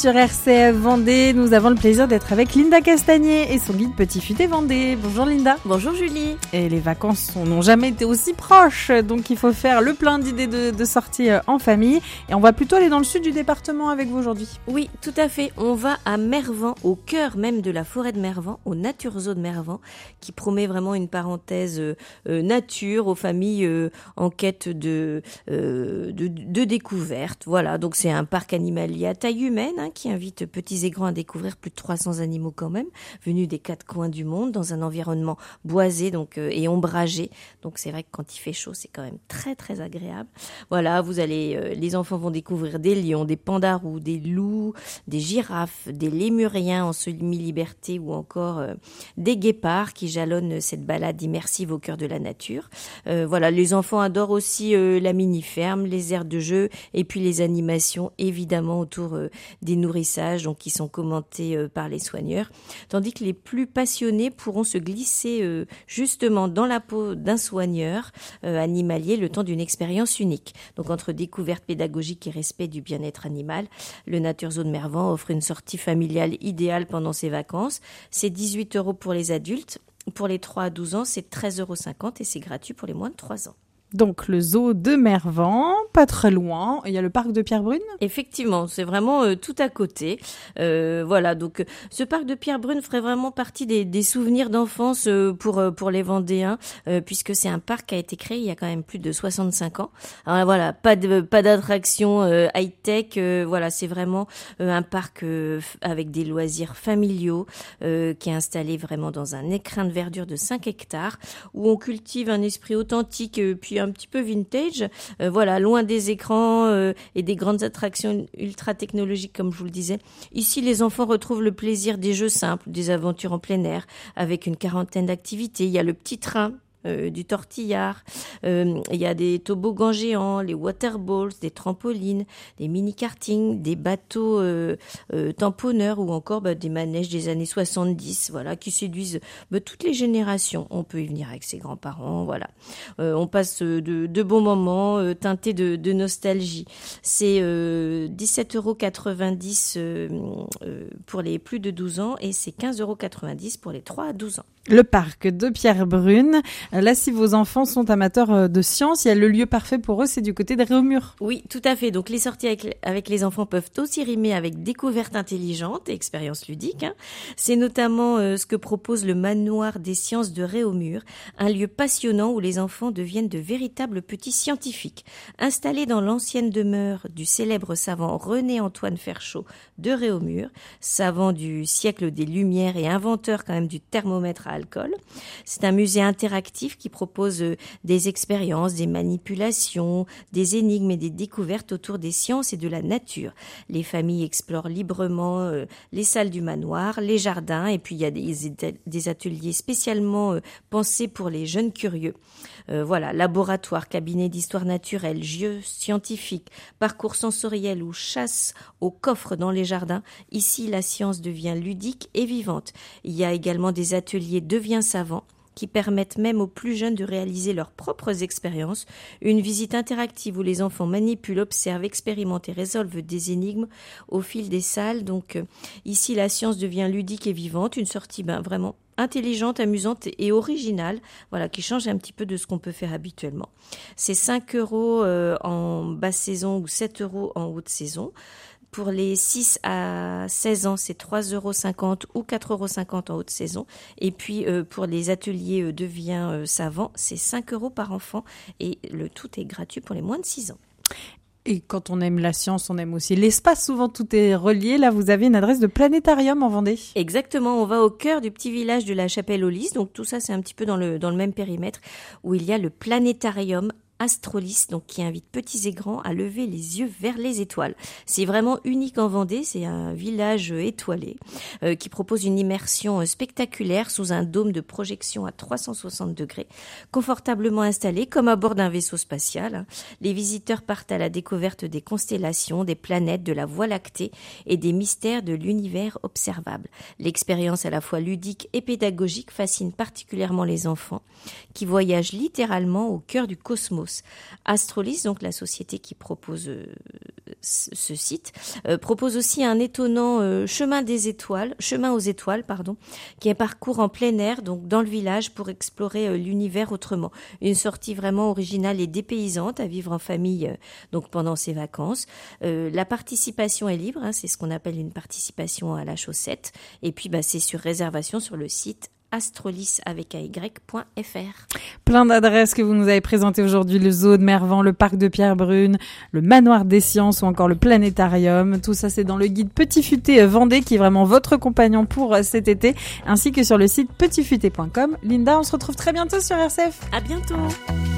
Sur RCF Vendée, nous avons le plaisir d'être avec Linda Castagnier et son guide Petit Futé Vendée. Bonjour Linda. Bonjour Julie. Et les vacances n'ont jamais été aussi proches, donc il faut faire le plein d'idées de sorties en famille. Et on va plutôt aller dans le sud du département avec vous aujourd'hui. Oui, tout à fait. On va à Mervan, au cœur même de la forêt de Mervan, au Naturzoo de Mervan, qui promet vraiment une parenthèse nature aux familles en quête de découverte. Voilà, donc c'est un parc animalier à taille humaine, qui invite petits et grands à découvrir plus de 300 animaux quand même, venus des 4 coins du monde, dans un environnement boisé et ombragé. Donc c'est vrai que quand il fait chaud, c'est quand même très très agréable. Voilà, les enfants vont découvrir des lions, des pandas roux, des loups, des girafes, des lémuriens en semi-liberté ou encore des guépards qui jalonnent cette balade immersive au cœur de la nature. Voilà, les enfants adorent aussi la mini-ferme, les aires de jeu et puis les animations évidemment autour des nourrissages, donc qui sont commentés par les soigneurs, tandis que les plus passionnés pourront se glisser justement dans la peau d'un soigneur animalier le temps d'une expérience unique. Donc entre découverte pédagogique et respect du bien-être animal, le Naturzoo de Mervan offre une sortie familiale idéale pendant ses vacances. C'est 18 € pour les adultes. Pour les 3 à 12 ans, c'est 13,50 € et c'est gratuit pour les moins de 3 ans. Donc le zoo de Mervan, pas très loin. Il y a le parc de Pierrebrune. Effectivement, c'est vraiment tout à côté. Voilà, donc ce parc de Pierrebrune ferait vraiment partie des souvenirs d'enfance pour les Vendéens, puisque c'est un parc qui a été créé il y a quand même plus de 65 ans. Alors voilà, pas d'attraction high-tech. Voilà, c'est vraiment un parc avec des loisirs familiaux qui est installé vraiment dans un écrin de verdure de 5 hectares où on cultive un esprit authentique puis un petit peu vintage, voilà, loin des écrans et des grandes attractions ultra technologiques comme je vous le disais. Ici, les enfants retrouvent le plaisir des jeux simples, des aventures en plein air, avec une quarantaine d'activités. Il y a le petit train, du tortillard, il y a des toboggans géants, les waterballs, des trampolines, des mini-kartings, des bateaux tamponneurs ou encore des manèges des années 70, voilà, qui séduisent toutes les générations. On peut y venir avec ses grands-parents, voilà. On passe de bons moments teintés de nostalgie. C'est 17,90 € pour les plus de 12 ans et c'est 15,90 € pour les 3 à 12 ans. Le parc de Pierrebrune. Là, si vos enfants sont amateurs de science, il y a le lieu parfait pour eux, c'est du côté de Réaumur. Oui, tout à fait. Donc, les sorties avec les enfants peuvent aussi rimer avec découverte intelligente et expérience ludique. C'est notamment ce que propose le manoir des sciences de Réaumur, un lieu passionnant où les enfants deviennent de véritables petits scientifiques. Installé dans l'ancienne demeure du célèbre savant René-Antoine Ferchaud de Réaumur, savant du siècle des Lumières et inventeur quand même du thermomètre à alcool. C'est un musée interactif qui propose des expériences, des manipulations, des énigmes et des découvertes autour des sciences et de la nature. Les familles explorent librement les salles du manoir, les jardins et puis il y a des ateliers spécialement pensés pour les jeunes curieux. Voilà, laboratoire, cabinet d'histoire naturelle, jeux scientifiques, parcours sensoriels ou chasse au coffre dans les jardins. Ici, la science devient ludique et vivante. Il y a également des ateliers Deviens savant qui permettent même aux plus jeunes de réaliser leurs propres expériences. Une visite interactive où les enfants manipulent, observent, expérimentent et résolvent des énigmes au fil des salles. Donc ici, la science devient ludique et vivante. Une sortie vraiment intelligente, amusante et originale, voilà, qui change un petit peu de ce qu'on peut faire habituellement. C'est 5 € en basse saison ou 7 € en haute saison. Pour les 6 à 16 ans, c'est 3,50 € ou 4,50 € en haute saison. Et puis, pour les ateliers Deviens savant, c'est 5 € par enfant. Et le tout est gratuit pour les moins de 6 ans. Et quand on aime la science, on aime aussi l'espace. Souvent, tout est relié. Là, vous avez une adresse de planétarium en Vendée. Exactement. On va au cœur du petit village de la Chapelle-aux-Lys. Donc, tout ça, c'est un petit peu dans le même périmètre où il y a le planétarium Astrolis, donc qui invite petits et grands à lever les yeux vers les étoiles. C'est vraiment unique en Vendée, c'est un village étoilé qui propose une immersion spectaculaire sous un dôme de projection à 360 degrés, confortablement installé comme à bord d'un vaisseau spatial. Les visiteurs partent à la découverte des constellations, des planètes, de la Voie lactée et des mystères de l'univers observable. L'expérience à la fois ludique et pédagogique fascine particulièrement les enfants qui voyagent littéralement au cœur du cosmos. Astrolis, donc la société qui propose ce site propose aussi un étonnant chemin aux étoiles, qui est un parcours en plein air, donc dans le village, pour explorer l'univers autrement. Une sortie vraiment originale et dépaysante à vivre en famille, donc pendant ses vacances. La participation est libre, c'est ce qu'on appelle une participation à la chaussette. Et puis, c'est sur réservation sur le site astrolis.fr. Plein d'adresses que vous nous avez présentées aujourd'hui, le zoo de Mervan, le parc de Pierrebrune, le manoir des sciences ou encore le planétarium. Tout ça, c'est dans le guide Petit Futé Vendée qui est vraiment votre compagnon pour cet été, ainsi que sur le site petitfuté.com. Linda, on se retrouve très bientôt sur RCF. À bientôt.